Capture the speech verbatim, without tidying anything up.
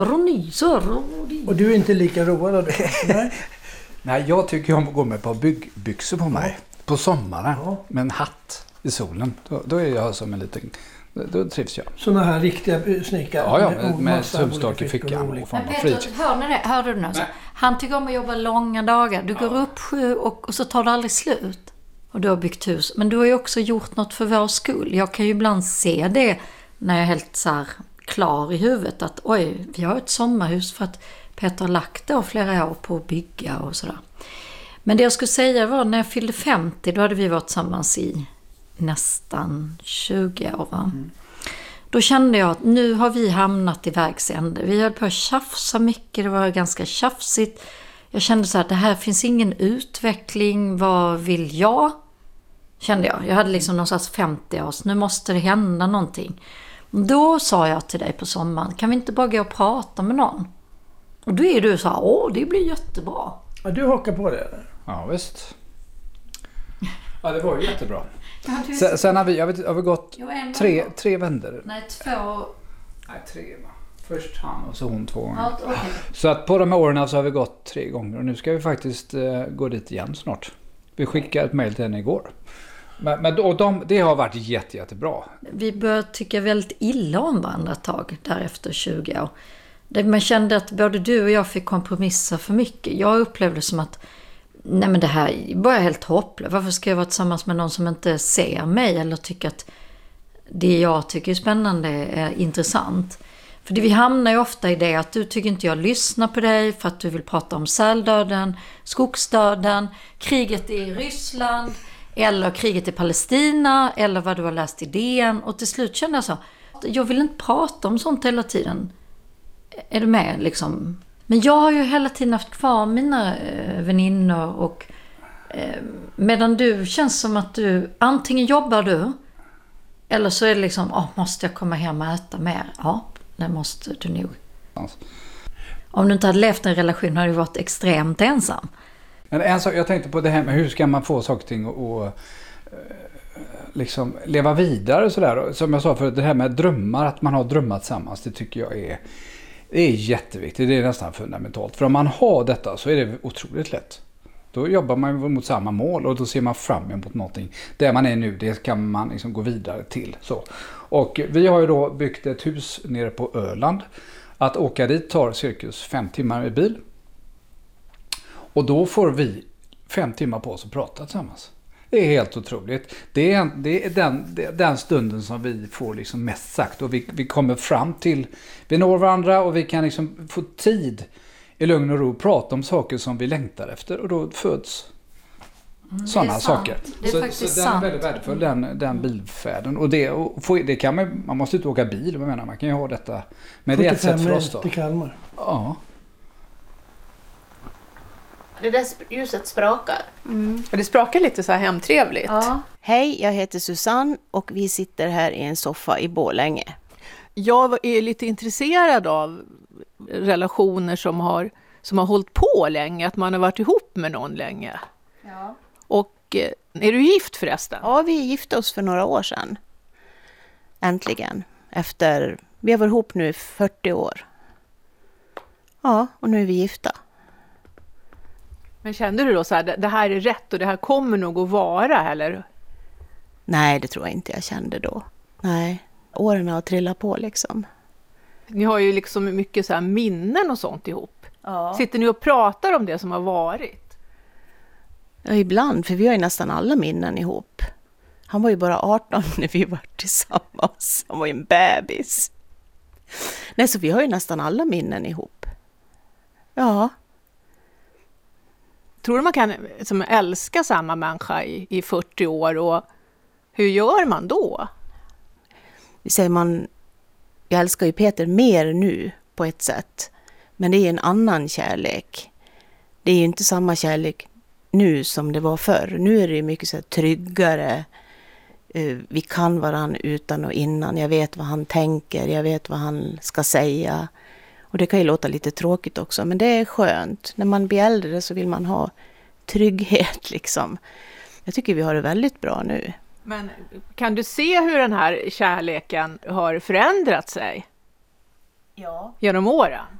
Ronny, så rolig. Och du är inte lika road av det? Nej. Nej, jag tycker om att gå med på byggbyxor på mig. Ja. På sommaren. Ja. Med en hatt i solen. Då, då är jag som en liten... Då trivs jag. Sådana här riktiga snickare. Ja, ja, med, med tumstock i fickan. Men Peter, hör ni det? Hör du det nu? Han tycker om att jobba långa dagar. Du går ja. upp sju och, och så tar det aldrig slut. Och du har byggt hus. Men du har ju också gjort något för vår skull. Jag kan ju ibland se det när jag är helt så här klar i huvudet. Att oj, vi har ett sommarhus för att Peter har lagt det flera år på att bygga och sådär. Men det jag skulle säga var när jag fyllde femtio, då hade vi varit tillsammans i nästan tjugo år. Va? Mm. Då kände jag att nu har vi hamnat i vägs ände. Vi höll på att tjafsa mycket, det var ganska tjafsigt. Jag kände så här, det här finns ingen utveckling, vad vill jag? Kände jag. Jag hade liksom någonstans femtio år, nu måste det hända någonting. Då sa jag till dig på sommaren, kan vi inte bara gå och prata med någon? Och då är du så här, åh det blir jättebra. Ja, du hakar på det eller? Ja, visst. Ja, det var ju jättebra. Sen, sen har vi, jag vet, har vi gått jo, tre, tre vändor. Nej, två. Nej, tre va. Först han och så hon två gånger. Ja, okay. Så att på de här åren så har vi gått tre gånger. Och nu ska vi faktiskt uh, gå dit igen snart. Vi skickade ett mejl till henne igår. Men, men och de, det har varit jätte, jättebra. Vi började tycka väldigt illa om varandra ett tag därefter tjugo år. Det, man kände att både du och jag fick kompromissa för mycket. Jag upplevde som att nej men det här bara är helt hopplöst. Varför ska jag vara tillsammans med någon som inte ser mig eller tycker att det jag tycker är spännande är intressant? För det, vi hamnar ju ofta i det att du tycker inte jag lyssnar på dig för att du vill prata om säldöden, skogsdöden, kriget i Ryssland eller kriget i Palestina eller vad du har läst i D N. Och till slut kände jag så, jag vill inte prata om sånt hela tiden. Är du med liksom? Men jag har ju hela tiden haft kvar mina eh, väninnor och eh, medan du känns som att du antingen jobbar du eller så är det liksom, åh, måste jag komma hem och äta mer? Ja, det måste du nog. Alltså. Om du inte hade levt en relation hade du varit extremt ensam. Men en sak, jag tänkte på det här med hur ska man få saker och ting och, och liksom leva vidare och sådär. Som jag sa för det här med drömmar, att man har drömmar tillsammans, det tycker jag är det är jätteviktigt, det är nästan fundamentalt. För om man har detta så är det otroligt lätt. Då jobbar man mot samma mål och då ser man fram emot någonting. Där man är nu, det kan man liksom gå vidare till. Så. Och vi har ju då byggt ett hus nere på Öland. Att åka dit tar cirkus fem timmar med bil. Och då får vi fem timmar på oss att prata tillsammans. Det är helt otroligt. Det är, det är den, det är den stunden som vi får liksom mest sagt. Och vi, vi kommer fram till, vi når varandra och vi kan liksom få tid i lugn och ro prata om saker som vi längtar efter. Och då föds mm, sådana saker. Det är så, faktiskt så den är väldigt värdefull, den, den bilfärden. Och det, och få, det kan man, man måste inte åka bil, jag menar, man kan ju ha detta. Men det är ett sätt för oss då. Till Kalmar. Ja. Det där ljuset sprakar. Mm. Och det sprakar lite så här hemtrevligt. Ja. Hej, jag heter Susanne och vi sitter här i en soffa i Borlänge. Jag är lite intresserad av relationer som har, som har hållit på länge. Att man har varit ihop med någon länge. Ja. Och är du gift förresten? Ja, vi gifte oss för några år sedan. Äntligen. Efter, vi har varit ihop nu i fyrtio år. Ja, och nu är vi gifta. Men kände du då så här, det här är rätt och det här kommer nog att vara, eller? Nej, det tror jag inte jag kände då. Nej, åren har trillat på liksom. Ni har ju liksom mycket så här minnen och sånt ihop. Ja. Sitter ni och pratar om det som har varit? Ja, ibland, för vi har ju nästan alla minnen ihop. Han var ju bara arton när vi var tillsammans. Han var ju en bebis. Nej, så vi har ju nästan alla minnen ihop. Ja. Tror du man kan som, älska samma människa i, i fyrtio år och hur gör man då? Vi säger man, jag älskar ju Peter mer nu på ett sätt. Men det är en annan kärlek. Det är ju inte samma kärlek nu som det var förr. Nu är det mycket så här tryggare. Vi kan varann utan och innan. Jag vet vad han tänker, jag vet vad han ska säga. Och det kan ju låta lite tråkigt också, men det är skönt. När man blir äldre så vill man ha trygghet liksom. Jag tycker vi har det väldigt bra nu. Men kan du se hur den här kärleken har förändrat sig? Ja. genom åren.